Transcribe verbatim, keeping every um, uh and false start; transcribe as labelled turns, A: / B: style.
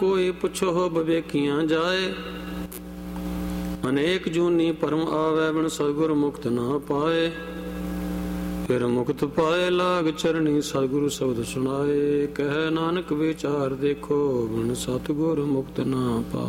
A: ਕੋਈ ਪੁੱਛੋ ਵਿਵੇਕੀਆਂ ਜਾਏ। ਅਨੇਕ ਜੂਨੀ ਭਰਮ ਆਵੈ ਬਿਨ ਸਤਿਗੁਰ ਮੁਕਤ ਨਾ ਪਾਏ। ਫਿਰ ਮੁਕਤ ਪਾਏ ਲਾਗ ਚਰਣੀ ਸਤਿਗੁਰੂ ਸ਼ਬਦ ਸੁਣਾਏ। ਕਹਿ ਨਾਨਕ ਵਿਚਾਰ ਦੇਖੋ ਬਿਨ ਸਤਿਗੁਰ ਮੁਕਤ ਨਾ ਪਾਏ।